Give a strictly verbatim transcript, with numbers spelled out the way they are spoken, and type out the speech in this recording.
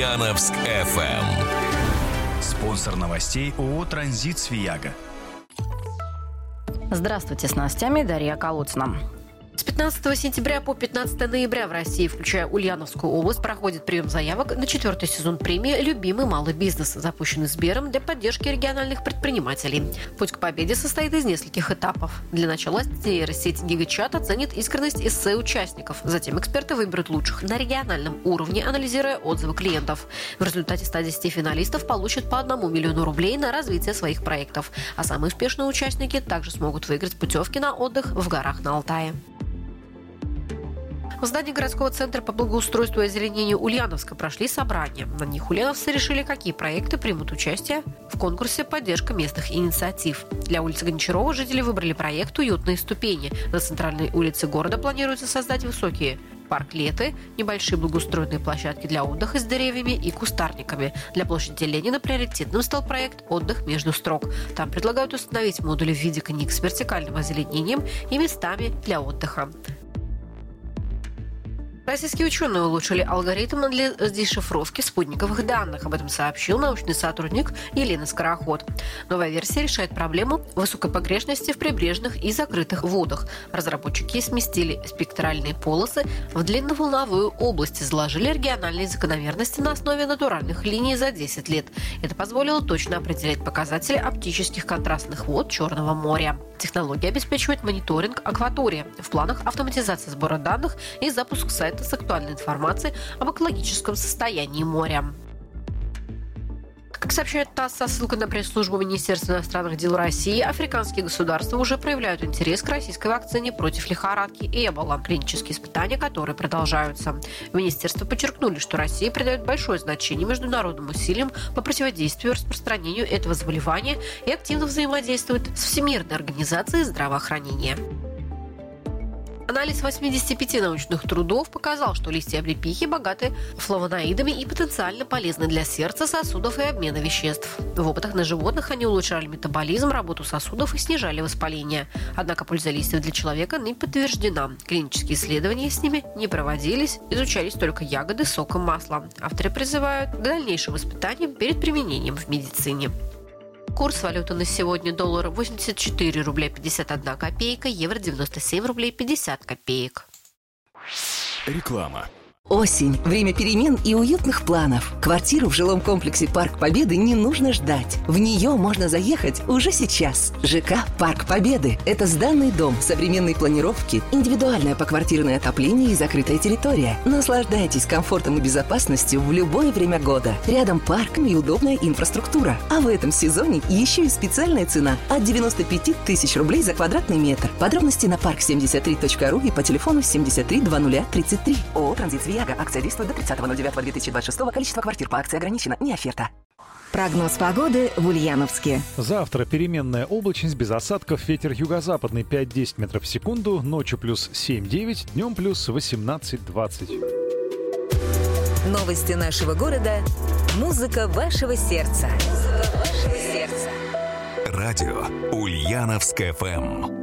Ульяновск эф эм. Спонсор новостей ООО «Транзит Свияга». Здравствуйте, с новостями Дарья Колодцина. С пятнадцатого сентября по пятнадцатое ноября в России, включая Ульяновскую область, проходит прием заявок на четвертый сезон премии «Любимый малый бизнес», запущенный Сбером для поддержки региональных предпринимателей. Путь к победе состоит из нескольких этапов. Для начала нейросеть GigaChat оценит искренность эссе участников. Затем эксперты выберут лучших на региональном уровне, анализируя отзывы клиентов. В результате ста десяти финалистов получат по одному миллиону рублей на развитие своих проектов. А самые успешные участники также смогут выиграть путевки на отдых в горах на Алтае. В здании городского центра по благоустройству и озеленению Ульяновска прошли собрания. На них ульяновцы решили, какие проекты примут участие в конкурсе «Поддержка местных инициатив». Для улицы Гончарова жители выбрали проект «Уютные ступени». На центральной улице города планируется создать высокие парклеты, небольшие благоустроенные площадки для отдыха с деревьями и кустарниками. Для площади Ленина приоритетным стал проект «Отдых между строк». Там предлагают установить модули в виде книг с вертикальным озеленением и местами для отдыха. Российские ученые улучшили алгоритм для дешифровки спутниковых данных. Об этом сообщил научный сотрудник Елена Скороход. Новая версия решает проблему высокой погрешности в прибрежных и закрытых водах. Разработчики сместили спектральные полосы в длинноволновую область и заложили региональные закономерности на основе натуральных линий за десять лет. Это позволило точно определять показатели оптических контрастных вод Черного моря. Технология обеспечивает мониторинг акватории. В планах автоматизация сбора данных и запуск сайта с актуальной информацией об экологическом состоянии моря. Как сообщает ТАСС со ссылкой на пресс-службу Министерства иностранных дел России, африканские государства уже проявляют интерес к российской вакцине против лихорадки Эбола, клинические испытания которые продолжаются. В министерстве подчеркнули, что Россия придает большое значение международным усилиям по противодействию распространению этого заболевания и активно взаимодействует с Всемирной организацией здравоохранения. Анализ восьмидесяти пяти научных трудов показал, что листья облепихи богаты флавоноидами и потенциально полезны для сердца, сосудов и обмена веществ. В опытах на животных они улучшали метаболизм, работу сосудов и снижали воспаление. Однако польза листьев для человека не подтверждена. Клинические исследования с ними не проводились, изучались только ягоды, сок и масло. Авторы призывают к дальнейшим испытаниям перед применением в медицине. Курс валюты на сегодня: доллар восемьдесят четыре рубля пятьдесят одна копейка, евро девяносто семь рублей пятьдесят копеек. Реклама. Осень. Время перемен и уютных планов. Квартиру в жилом комплексе «Парк Победы» не нужно ждать. В нее можно заехать уже сейчас. ЖК «Парк Победы» – это сданный дом, современной планировки, индивидуальное поквартирное отопление и закрытая территория. Наслаждайтесь комфортом и безопасностью в любое время года. Рядом парк и удобная инфраструктура. А в этом сезоне еще и специальная цена от девяноста пяти тысяч рублей за квадратный метр. Подробности на парк семьдесят три точка ру и по телефону семьдесят три двадцать тридцать три. ООО «Транзит Свияга». Акция действует до тридцатого ноль девятого две тысячи двадцать шестого. Количество квартир по акции ограничено. Не оферта. Прогноз погоды в Ульяновске. Завтра переменная облачность без осадков. Ветер юго-западный пять-десять метров в секунду. Ночью плюс семь-девять, днем плюс восемнадцать-двадцать. Новости нашего города. Музыка вашего сердца. Музыка вашего сердца. Радио Ульяновск эф эм.